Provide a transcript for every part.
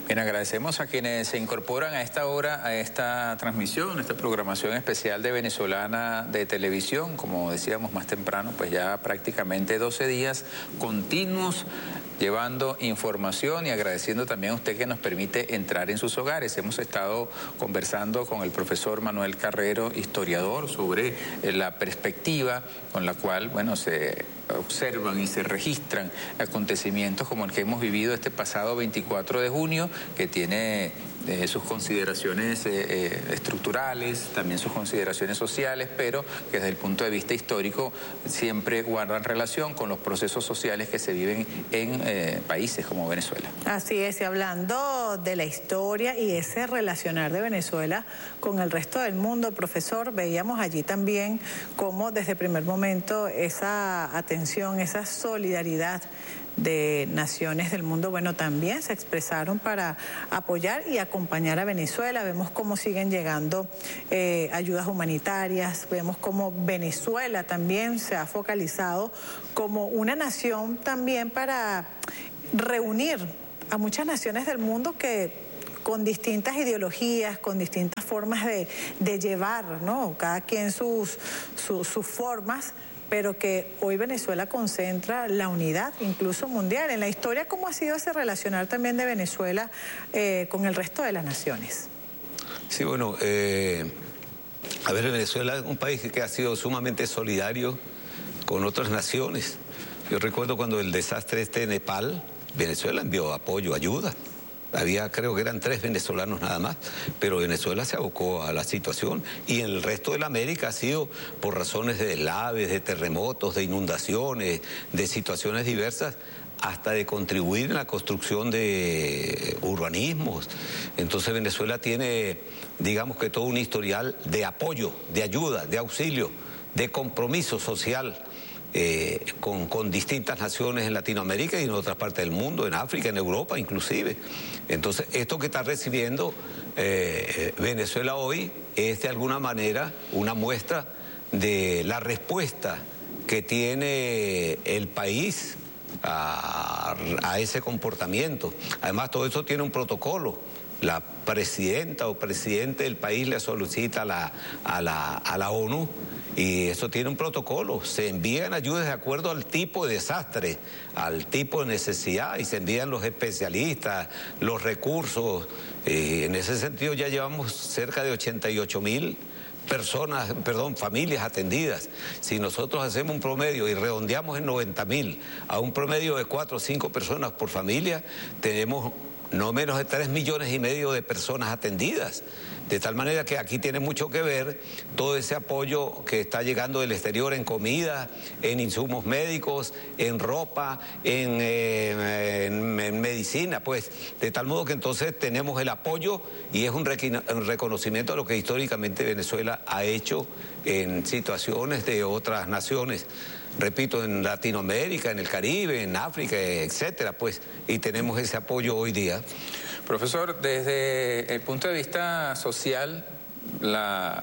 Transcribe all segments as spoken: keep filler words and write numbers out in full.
Bien, agradecemos a quienes se incorporan a esta hora, a esta transmisión, a esta programación especial de Venezolana de Televisión. Como decíamos más temprano, pues ya prácticamente doce días continuos llevando información y agradeciendo también a usted que nos permite entrar en sus hogares. Hemos estado conversando con el profesor Manuel Carrero, historiador, sobre la perspectiva con la cual, bueno, se observan y se registran acontecimientos como el que hemos vivido este pasado veinticuatro de junio, que tiene eh, sus consideraciones eh, eh, estructurales, también sus consideraciones sociales, pero que desde el punto de vista histórico siempre guardan relación con los procesos sociales que se viven en eh, países como Venezuela. Así es, y hablando de la historia y ese relacionar de Venezuela con el resto del mundo, profesor, veíamos allí también cómo desde el primer momento esa atención, esa solidaridad de naciones del mundo, bueno, también se expresaron para apoyar y acompañar a Venezuela. Vemos cómo siguen llegando eh, ayudas humanitarias, vemos cómo Venezuela también se ha focalizado como una nación también para reunir a muchas naciones del mundo que con distintas ideologías, con distintas formas de, de llevar, ¿no? Cada quien sus, sus, sus formas, pero que hoy Venezuela concentra la unidad, incluso mundial. En la historia, ¿cómo ha sido ese relacionar también de Venezuela eh, con el resto de las naciones? Sí, bueno, eh, a ver, Venezuela es un país que ha sido sumamente solidario con otras naciones. Yo recuerdo cuando el desastre este de Nepal, Venezuela envió apoyo, ayuda. Había, creo que eran tres venezolanos nada más, pero Venezuela se abocó a la situación y en el resto de la América ha sido por razones de deslaves, de terremotos, de inundaciones, de situaciones diversas, hasta de contribuir en la construcción de urbanismos. Entonces Venezuela tiene, digamos que todo un historial de apoyo, de ayuda, de auxilio, de compromiso social. Eh, con, con distintas naciones en Latinoamérica y en otras partes del mundo, en África, en Europa inclusive. Entonces, esto que está recibiendo eh, Venezuela hoy es de alguna manera una muestra de la respuesta que tiene el país a, a ese comportamiento. Además, todo eso tiene un protocolo. La presidenta o presidente del país le solicita a la, a la, a la ONU y eso tiene un protocolo. Se envían ayudas de acuerdo al tipo de desastre, al tipo de necesidad y se envían los especialistas, los recursos. Y en ese sentido ya llevamos cerca de ochenta y ocho mil personas, perdón, familias atendidas. Si nosotros hacemos un promedio y redondeamos en noventa mil a un promedio de cuatro o cinco personas por familia, tenemos no menos de tres millones y medio de personas atendidas. De tal manera que aquí tiene mucho que ver todo ese apoyo que está llegando del exterior en comida, en insumos médicos, en ropa, en, eh, en, en medicina, pues. De tal modo que entonces tenemos el apoyo y es un, un reconocimiento a lo que históricamente Venezuela ha hecho en situaciones de otras naciones. Repito, en Latinoamérica, en el Caribe, en África, etcétera, pues, y tenemos ese apoyo hoy día. Profesor, desde el punto de vista social, la,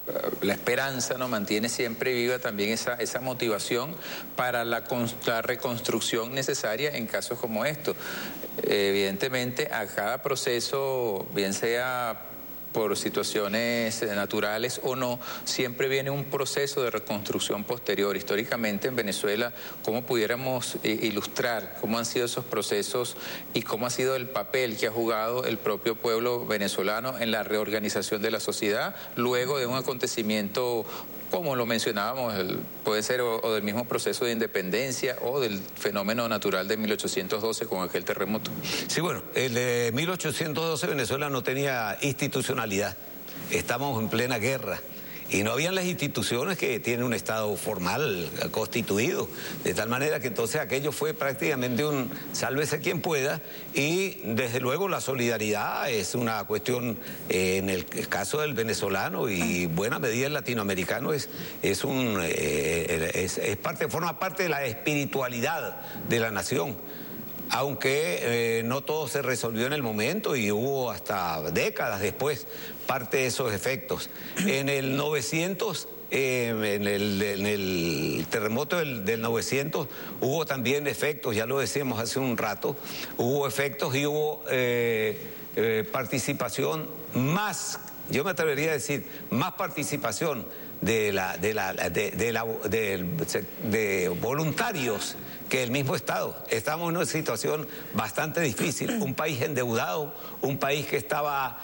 la esperanza no mantiene siempre viva también esa, esa motivación para la, la reconstrucción necesaria en casos como estos. Evidentemente, a cada proceso, bien sea por situaciones naturales o no, siempre viene un proceso de reconstrucción posterior. Históricamente en Venezuela, ¿cómo pudiéramos ilustrar cómo han sido esos procesos y cómo ha sido el papel que ha jugado el propio pueblo venezolano en la reorganización de la sociedad luego de un acontecimiento, como lo mencionábamos, el, puede ser o, o del mismo proceso de independencia o del fenómeno natural de mil ochocientos doce con aquel terremoto? Sí, bueno, el de mil ochocientos doce Venezuela no tenía institucionalidad, estábamos en plena guerra y no habían las instituciones que tienen un Estado formal constituido, de tal manera que entonces aquello fue prácticamente un sálvese quien pueda y desde luego la solidaridad es una cuestión, eh, en el caso del venezolano y buena medida el latinoamericano es, es, un, eh, es, es parte, forma parte de la espiritualidad de la nación. Aunque eh, no todo se resolvió en el momento y hubo hasta décadas después parte de esos efectos. En el novecientos eh, en, el, en el terremoto del, del novecientos hubo también efectos, ya lo decíamos hace un rato, hubo efectos y hubo eh, eh, participación más, yo me atrevería a decir, más participación de, la, de, la, de, de, la, de, de voluntarios que el mismo Estado. Estamos en una situación bastante difícil, un país endeudado, un país que estaba,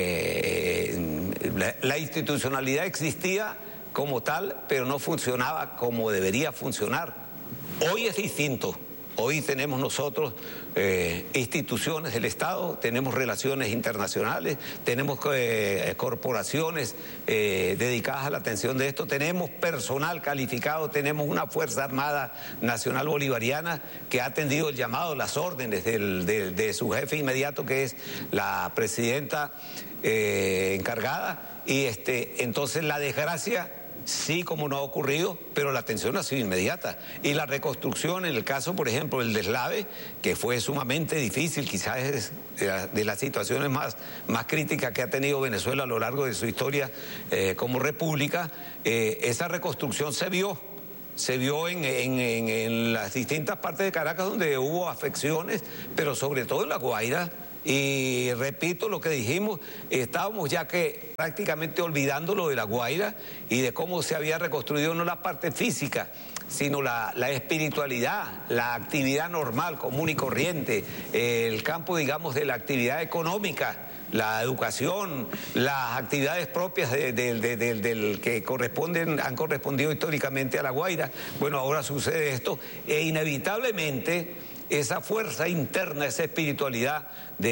eh, la, la institucionalidad existía como tal, pero no funcionaba como debería funcionar. Hoy es distinto. Hoy tenemos nosotros eh, instituciones del Estado, tenemos relaciones internacionales, tenemos eh, corporaciones eh, dedicadas a la atención de esto, tenemos personal calificado, tenemos una Fuerza Armada Nacional Bolivariana que ha atendido el llamado, las órdenes del, de, de su jefe inmediato, que es la presidenta eh, encargada, y este, entonces la desgracia sí, como no ha ocurrido, pero la atención ha sido inmediata. Y la reconstrucción, en el caso, por ejemplo, el deslave, que fue sumamente difícil, quizás es de las situaciones más, más críticas que ha tenido Venezuela a lo largo de su historia eh, como república, eh, esa reconstrucción se vio. Se vio en, en, en, en las distintas partes de Caracas donde hubo afecciones, pero sobre todo en La Guaira. Y repito lo que dijimos, estábamos ya que prácticamente olvidando lo de La Guaira y de cómo se había reconstruido no la parte física, sino la, la espiritualidad, la actividad normal, común y corriente, eh, el campo, digamos, de la actividad económica, la educación, las actividades propias de, de, de, de, del que corresponden, han correspondido históricamente a La Guaira. Bueno, ahora sucede esto e inevitablemente esa fuerza interna, esa espiritualidad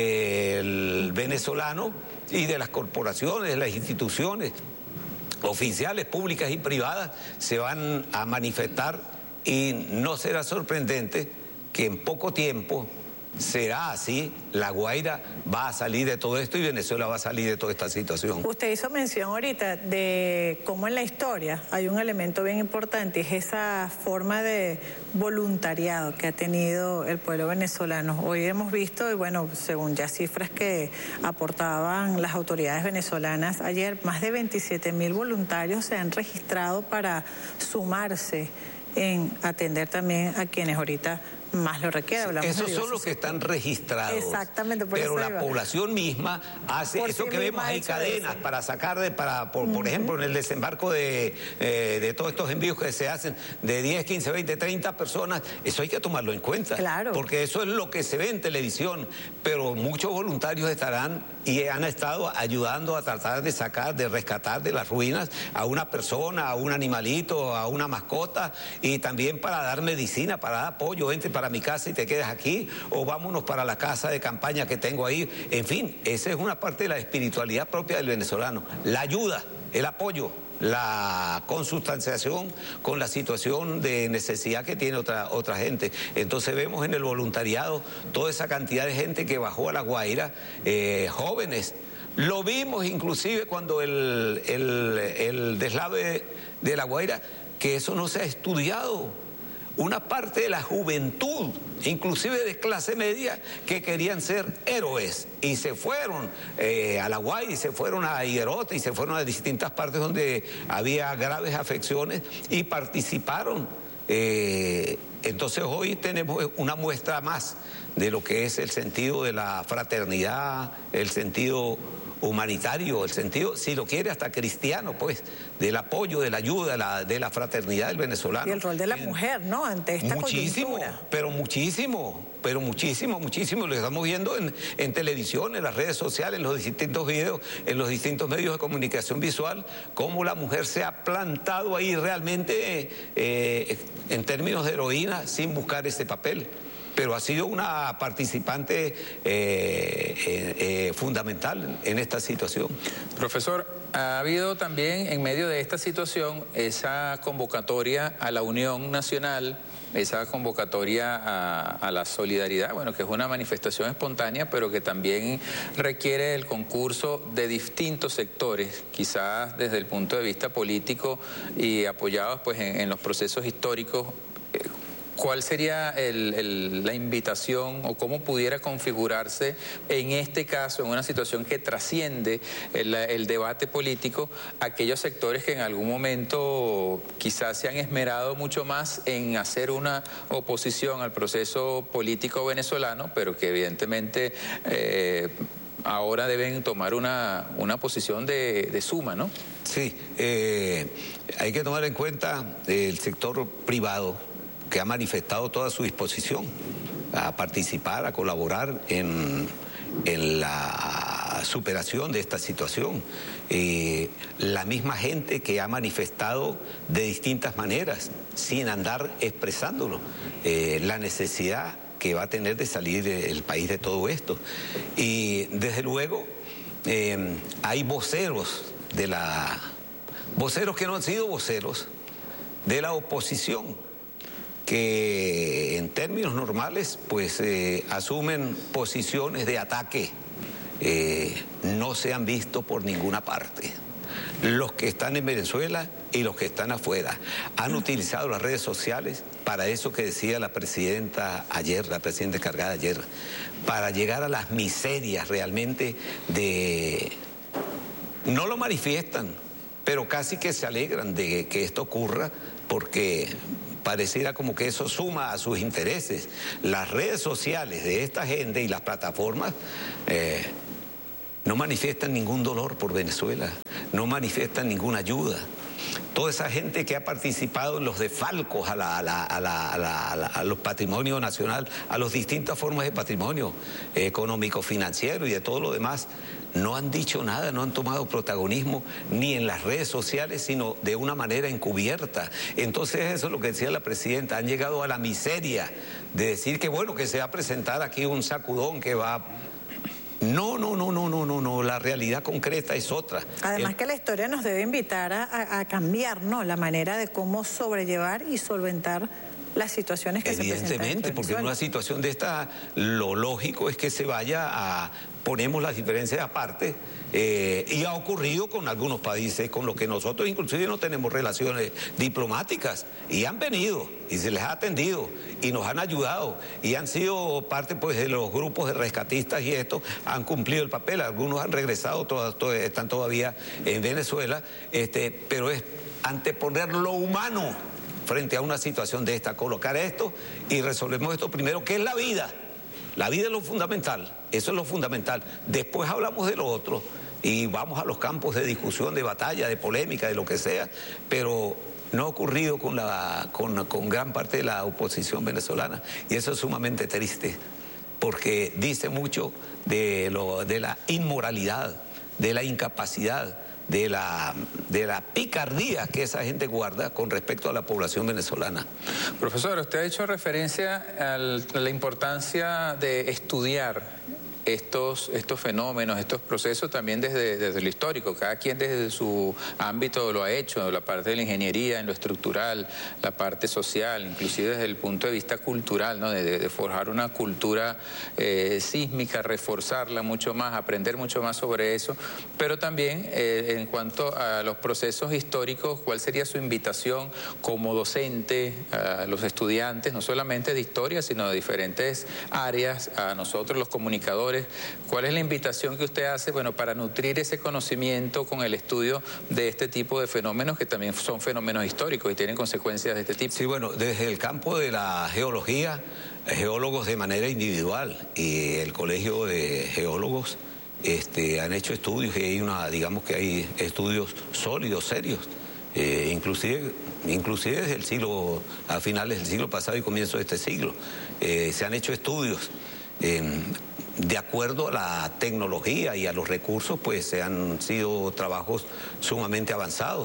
del venezolano y de las corporaciones, de las instituciones oficiales, públicas y privadas, se van a manifestar, y no será sorprendente que en poco tiempo será así, La Guaira va a salir de todo esto y Venezuela va a salir de toda esta situación. Usted hizo mención ahorita de cómo en la historia hay un elemento bien importante, es esa forma de voluntariado que ha tenido el pueblo venezolano. Hoy hemos visto, y bueno, según ya cifras que aportaban las autoridades venezolanas ayer, más de veintisiete mil voluntarios se han registrado para sumarse en atender también a quienes ahorita más lo requiere. Hablamos Esos son los que están registrados. Exactamente, por pero eso la iba. población misma hace Por eso sí que vemos, hay cadenas eso. Para sacar de, para, por, uh-huh. por ejemplo, en el desembarco de, eh, de todos estos envíos que se hacen de diez, quince, veinte, treinta personas, eso hay que tomarlo en cuenta. Claro. Porque eso es lo que se ve en televisión, pero muchos voluntarios estarán y han estado ayudando a tratar de sacar, de rescatar de las ruinas a una persona, a un animalito, a una mascota, y también para dar medicina, para dar apoyo, entre para mi casa y te quedas aquí, o vámonos para la casa de campaña que tengo ahí. En fin, esa es una parte de la espiritualidad propia del venezolano, la ayuda, el apoyo, la consustanciación con la situación de necesidad que tiene otra, otra gente. Entonces vemos en el voluntariado toda esa cantidad de gente que bajó a La Guaira, eh, jóvenes. Lo vimos inclusive cuando el, el, el deslave de La Guaira, que eso no se ha estudiado. Una parte de la juventud, inclusive de clase media, que querían ser héroes y se fueron eh, a La Guaira y se fueron a Higuerote y se fueron a distintas partes donde había graves afecciones y participaron. Eh, entonces hoy tenemos una muestra más de lo que es el sentido de la fraternidad, el sentido humanitario, el sentido, si lo quiere, hasta cristiano, pues, del apoyo, de la ayuda, de la, de la fraternidad del venezolano. Y el rol de la eh, mujer, ¿no? Ante esta muchísimo, coyuntura. pero muchísimo, pero muchísimo, muchísimo. Lo estamos viendo en, en televisión, en las redes sociales, en los distintos videos, en los distintos medios de comunicación visual, cómo la mujer se ha plantado ahí realmente eh, en términos de heroína sin buscar ese papel. Pero ha sido una participante eh, eh, eh, fundamental en esta situación. Profesor, ha habido también en medio de esta situación esa convocatoria a la Unión Nacional, esa convocatoria a, a la solidaridad, bueno, que es una manifestación espontánea, pero que también requiere el concurso de distintos sectores, quizás desde el punto de vista político y apoyados pues en, en los procesos históricos. ¿cuál sería el, el, la invitación o cómo pudiera configurarse en este caso, en una situación que trasciende el, el debate político, aquellos sectores que en algún momento quizás se han esmerado mucho más en hacer una oposición al proceso político venezolano, pero que evidentemente eh, ahora deben tomar una, una posición de, de suma, ¿no? Sí, eh, hay que tomar en cuenta el sector privado, que ha manifestado toda su disposición a participar, a colaborar en, en la superación de esta situación. Eh, la misma gente que ha manifestado de distintas maneras, sin andar expresándolo, eh, la necesidad que va a tener de salir el país de todo esto. Y desde luego eh, hay voceros de la... voceros que no han sido voceros de la oposición, que en términos normales pues eh, asumen posiciones de ataque, eh, no se han visto por ninguna parte. Los que están en Venezuela y los que están afuera han utilizado las redes sociales para eso que decía la presidenta ayer, la presidenta encargada ayer, para llegar a las miserias realmente de... no lo manifiestan, pero casi que se alegran de que esto ocurra, porque pareciera como que eso suma a sus intereses. Las redes sociales de esta gente y las plataformas eh, no manifiestan ningún dolor por Venezuela, no manifiestan ninguna ayuda. Toda esa gente que ha participado en los desfalcos a, la, a, la, a, la, a, la, a, la, a los patrimonios nacional, a las distintas formas de patrimonio eh, económico, financiero y de todo lo demás, no han dicho nada, no han tomado protagonismo ni en las redes sociales, sino de una manera encubierta. Entonces eso es lo que decía la presidenta, han llegado a la miseria de decir que bueno, que se va a presentar aquí un sacudón que va... No, no, no, no, no, no, no, la realidad concreta es otra. Además El... que la historia nos debe invitar a, a, a cambiar, ¿no?, la manera de cómo sobrellevar y solventar las situaciones que se presentan. Evidentemente, porque en una situación de esta, lo lógico es que se vaya a, ponemos las diferencias aparte, eh, y ha ocurrido con algunos países con los que nosotros inclusive no tenemos relaciones diplomáticas, y han venido, y se les ha atendido, y nos han ayudado, y han sido parte pues de los grupos de rescatistas, y esto han cumplido el papel, algunos han regresado, todas, todas, están todavía en Venezuela, este, pero es anteponer lo humano frente a una situación de esta, colocar esto y resolvemos esto primero, que es la vida. La vida es lo fundamental, eso es lo fundamental. Después hablamos de lo otro y vamos a los campos de discusión, de batalla, de polémica, de lo que sea, pero no ha ocurrido con, la, con, con gran parte de la oposición venezolana, y eso es sumamente triste, porque dice mucho de, lo, de la inmoralidad, de la incapacidad, de la, de la picardía que esa gente guarda con respecto a la población venezolana. Profesor, usted ha hecho referencia al, a la importancia de estudiar estos, estos fenómenos, estos procesos también desde, desde lo histórico. Cada quien desde su ámbito lo ha hecho, la parte de la ingeniería, en lo estructural, la parte social, inclusive desde el punto de vista cultural, ¿no? de, de, de forjar una cultura eh, sísmica, reforzarla mucho más, aprender mucho más sobre eso, pero también eh, en cuanto a los procesos históricos, ¿cuál sería su invitación como docente a los estudiantes, no solamente de historia, sino de diferentes áreas, a nosotros los comunicadores? ¿Cuál es la invitación que usted hace, bueno, para nutrir ese conocimiento con el estudio de este tipo de fenómenos que también son fenómenos históricos y tienen consecuencias de este tipo? Sí, bueno, desde el campo de la geología, geólogos de manera individual y el Colegio de Geólogos este, han hecho estudios y hay una, digamos que hay estudios sólidos, serios, eh, inclusive, inclusive desde el siglo, a finales del siglo pasado y comienzo de este siglo, eh, se han hecho estudios. Eh, De acuerdo a la tecnología y a los recursos, pues se han sido trabajos sumamente avanzados.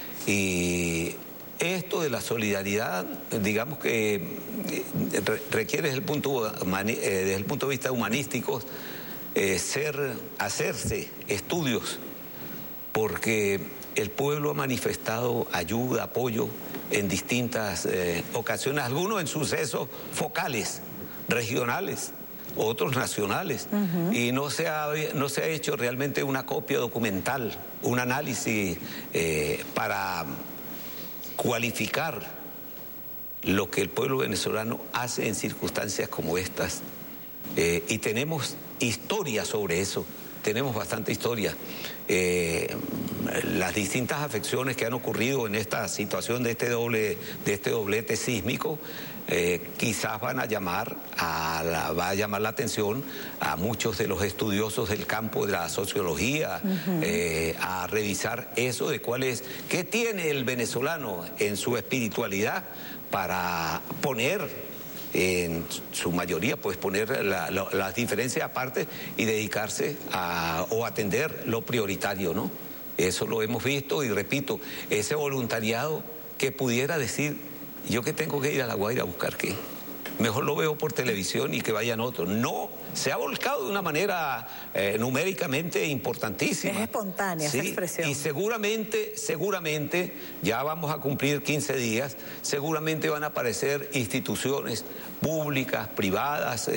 Y esto de la solidaridad, digamos que requiere desde el punto, desde el punto de vista humanístico, eh, ser, hacerse estudios, porque el pueblo ha manifestado ayuda, apoyo en distintas eh, ocasiones, algunos en sucesos focales, regionales, otros nacionales, uh-huh. y no se, ha, no se ha hecho realmente una copia documental, un análisis eh, para cualificar lo que el pueblo venezolano hace en circunstancias como estas. Eh, y tenemos historia sobre eso, tenemos bastante historia. Eh, las distintas afecciones que han ocurrido en esta situación de este, doble, de este doblete sísmico, eh, quizás van a llamar a la, va a llamar la atención a muchos de los estudiosos del campo de la sociología, uh-huh. eh, a revisar eso de cuál es, qué tiene el venezolano en su espiritualidad para poner en su mayoría, pues poner la, la, las diferencias aparte y dedicarse a o atender lo prioritario, ¿no? Eso lo hemos visto y repito, ese voluntariado que pudiera decir, yo que tengo que ir a La Guaira a buscar qué, mejor lo veo por televisión y que vayan otros. No, se ha volcado de una manera eh, numéricamente importantísima. Es espontánea, sí, esa expresión. Y seguramente, seguramente, ya vamos a cumplir quince días, seguramente van a aparecer instituciones públicas, privadas,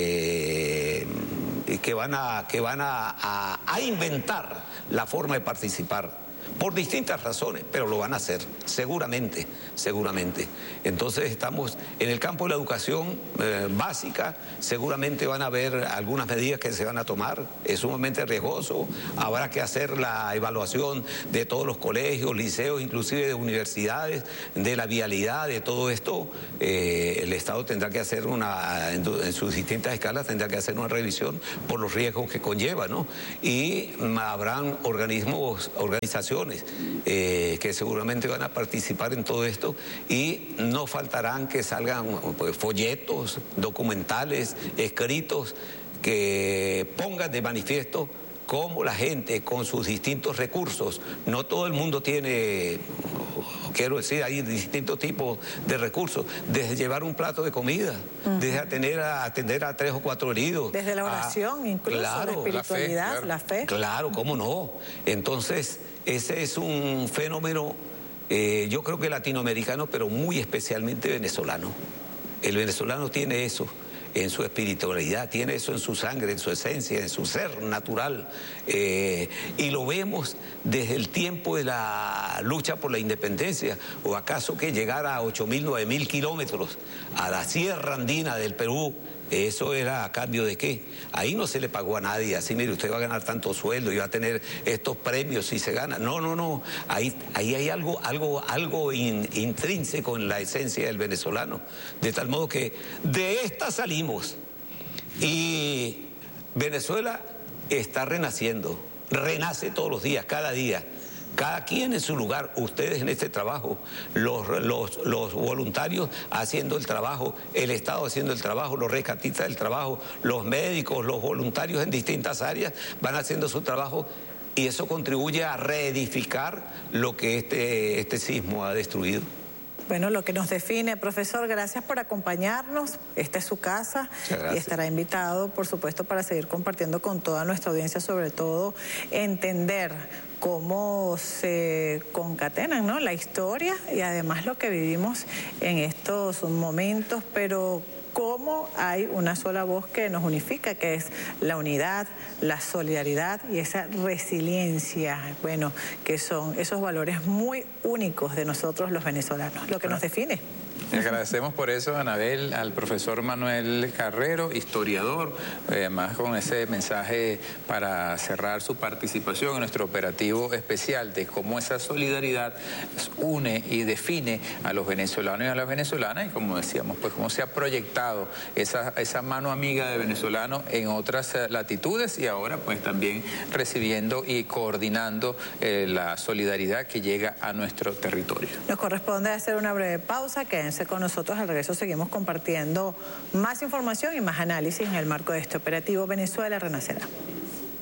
eh, que van, a, que van a, a, a inventar la forma de participar. Por distintas razones, pero lo van a hacer, seguramente, seguramente. Entonces estamos en el campo de la educación eh, básica, seguramente van a haber algunas medidas que se van a tomar, es sumamente riesgoso, habrá que hacer la evaluación de todos los colegios, liceos, inclusive de universidades, de la vialidad, de todo esto. Eh, el Estado tendrá que hacer una, en, en sus distintas escalas, tendrá que hacer una revisión por los riesgos que conlleva, ¿no? Y habrán organismos, organizaciones, Eh, que seguramente van a participar en todo esto y no faltarán que salgan pues, folletos, documentales, escritos que pongan de manifiesto cómo la gente con sus distintos recursos, no todo el mundo tiene, quiero decir, hay distintos tipos de recursos, desde llevar un plato de comida, uh-huh. desde atender a, atender a tres o cuatro heridos. Desde la oración, a, incluso, claro, la espiritualidad, la fe, claro. la fe. Claro, cómo no. Entonces, ese es un fenómeno, eh, yo creo que latinoamericano, pero muy especialmente venezolano. El venezolano tiene eso en su espiritualidad, tiene eso en su sangre, en su esencia, en su ser natural. Eh, y lo vemos desde el tiempo de la lucha por la independencia. ¿O acaso que llegar a ocho mil, nueve mil kilómetros a la Sierra Andina del Perú, eso era a cambio de qué? Ahí no se le pagó a nadie, así mire, usted va a ganar tanto sueldo y va a tener estos premios si se gana. No, no, no, ahí, ahí hay algo, algo, algo in, intrínseco en la esencia del venezolano, de tal modo que de esta salimos y Venezuela está renaciendo, renace todos los días, cada día. Cada quien en su lugar, ustedes en este trabajo, los, los, los voluntarios haciendo el trabajo, el Estado haciendo el trabajo, los rescatistas del trabajo, los médicos, los voluntarios en distintas áreas van haciendo su trabajo y eso contribuye a reedificar lo que este, este sismo ha destruido. Bueno, lo que nos define, profesor, gracias por acompañarnos. Esta es su casa y estará invitado, por supuesto, para seguir compartiendo con toda nuestra audiencia, sobre todo entender cómo se concatenan, ¿no?, la historia y además lo que vivimos en estos momentos, pero cómo hay una sola voz que nos unifica, que es la unidad, la solidaridad y esa resiliencia, bueno, que son esos valores muy únicos de nosotros los venezolanos, lo que nos define. Le agradecemos por eso, Anabel, al profesor Manuel Carrero, historiador, además con ese mensaje para cerrar su participación en nuestro operativo especial de cómo esa solidaridad une y define a los venezolanos y a las venezolanas y como decíamos, pues cómo se ha proyectado esa, esa mano amiga de venezolanos en otras latitudes y ahora pues también recibiendo y coordinando eh, la solidaridad que llega a nuestro territorio. Nos corresponde hacer una breve pausa, quédense con nosotros, al regreso seguimos compartiendo más información y más análisis en el marco de este operativo Venezuela Renacerá.